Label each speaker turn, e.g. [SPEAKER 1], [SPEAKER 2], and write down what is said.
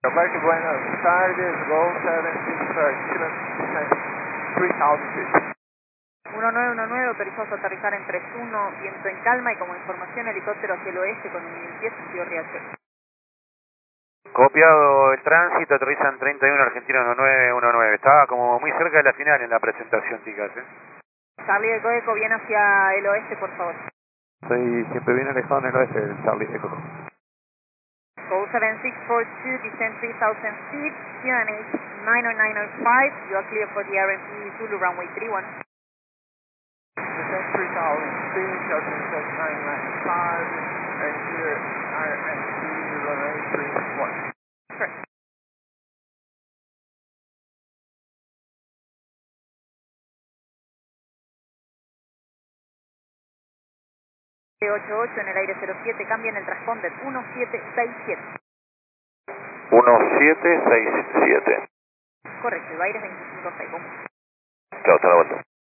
[SPEAKER 1] Roberto, buenas tardes, Go 765, 3000 feet.
[SPEAKER 2] 1919, autorizados a aterrizar en 31, viento en calma y como información helicóptero hacia el oeste con un 1010 sentido Riachuelo.
[SPEAKER 3] Copiado el tránsito, aterrizan 31 argentino 1919. Estaba como muy cerca de la final en la presentación, chicas,
[SPEAKER 2] Charlie Eco Eco, viene hacia el oeste, por favor.
[SPEAKER 4] Estoy siempre bien alejado en el oeste del Charlie Echo.
[SPEAKER 2] Go 7642, descend 3000 feet, QNH 90905, you are clear for the RMP Zulu runway 31.
[SPEAKER 1] Descend 3000 feet, Shelton says 995, and here RMC runway 31.
[SPEAKER 2] Correct. T88 en el aire 07, cambia en el transponder 1767.
[SPEAKER 3] 1767.
[SPEAKER 2] Correcto, el aire es 25 segundos.
[SPEAKER 3] Chao, hasta la vuelta.